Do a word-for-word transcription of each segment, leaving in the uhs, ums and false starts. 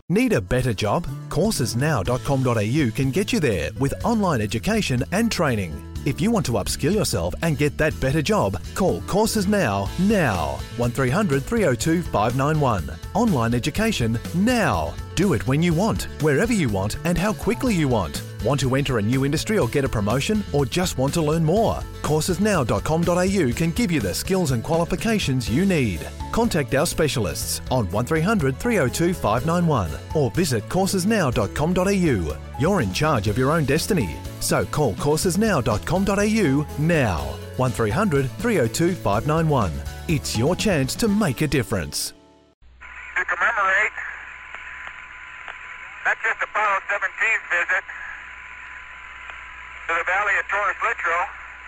Need a better job? courses now dot com dot a u can get you there with online education and training. If you want to upskill yourself and get that better job, call Courses Now, now. one three hundred, three oh two, five nine one. Online education now. Do it when you want, wherever you want, and how quickly you want. Want to enter a new industry or get a promotion, or just want to learn more? courses now dot com dot a u can give you the skills and qualifications you need. Contact our specialists on one three hundred, three oh two, five nine one or visit courses now dot com dot a u. You're in charge of your own destiny, so call courses now dot com dot a u now. one three hundred, three oh two, five nine one. It's your chance to make a difference. To commemorate not just Apollo seventeen's visit to the Valley of Taurus Littrow,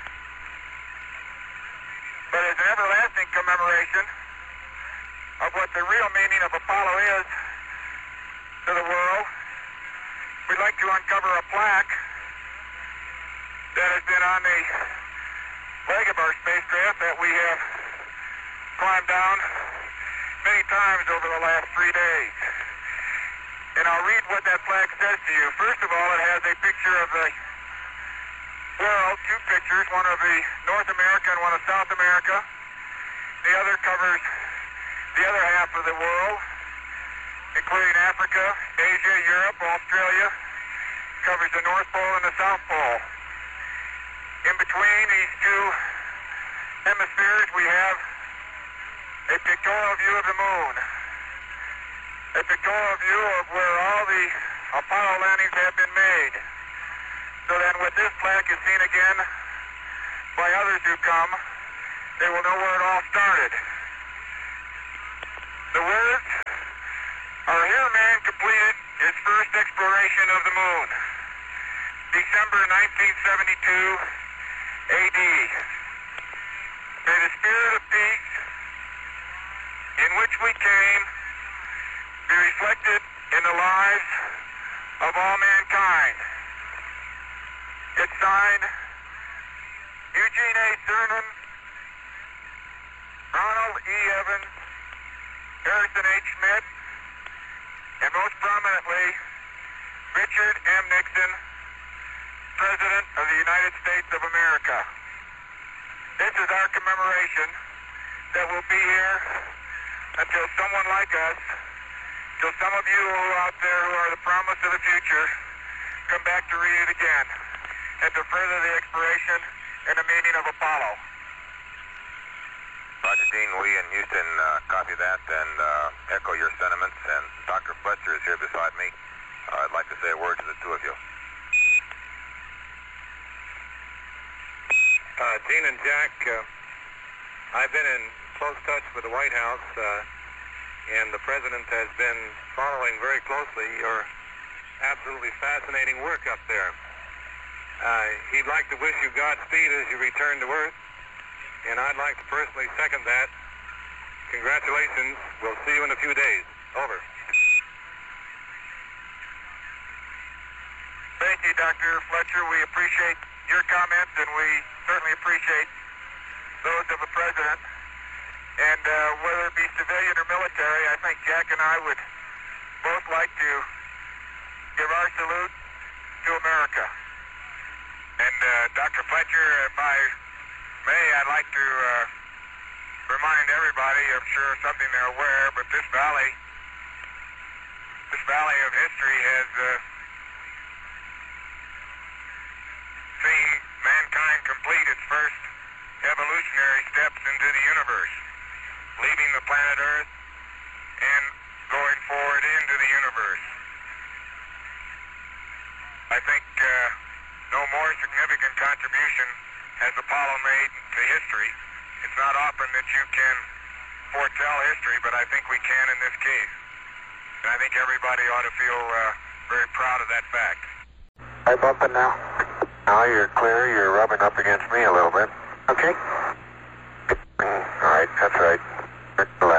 but as an everlasting commemoration of what the real meaning of Apollo is to the world, we'd like to uncover a plaque that has been on the leg of our spacecraft that we have climbed down many times over the last three days. And I'll read what that plaque says to you. First of all, it has a picture of the world, two pictures, one of the North America and one of South America. The other covers the other half of the world, including Africa, Asia, Europe, Australia. Covers the North Pole and the South Pole. In between these two hemispheres, we have a pictorial view of the moon. A pictorial view of where all the Apollo landings have been made. So then when this plaque is seen again by others who come, they will know where it all started. The words are, "Here man completed his first exploration of the moon, December nineteen seventy-two A D May the spirit of peace in which we came be reflected in the lives of all mankind." It's signed Eugene A. Cernan, Ronald E. Evans, Harrison H. Schmitt, and most prominently, Richard M. Nixon, President of the United States of America. This is our commemoration that will be here until someone like us, till some of you who are out there who are the promise of the future, come back to read it again and to further the exploration and the meaning of Apollo. Roger, Dean, we in Houston uh, copy that and uh, echo your sentiments, and Doctor Fletcher is here beside me. Uh, I'd like to say a word to the two of you. Uh, Dean and Jack, uh, I've been in close touch with the White House, uh, and the President has been following very closely your absolutely fascinating work up there. Uh, he'd like to wish you Godspeed as you return to Earth, and I'd like to personally second that. Congratulations. We'll see you in a few days. Over. Thank you, Doctor Fletcher. We appreciate your comments, and we certainly appreciate those of the President. And uh, whether it be civilian or military, I think Jack and I would both like to give our salute to America. And uh, Doctor Fletcher, if I may, I'd like to uh, remind everybody, I'm sure something they're aware, but this valley, this valley of history has uh, seen mankind complete its first evolutionary steps into the universe, leaving the planet Earth and going forward into the universe. I think uh, no more significant contribution has Apollo made to history. It's not often that you can foretell history, but I think we can in this case. And I think everybody ought to feel uh, very proud of that fact. Hi, bumping now. Now you're clear. You're rubbing up against me a little bit. Okay. All right, that's right.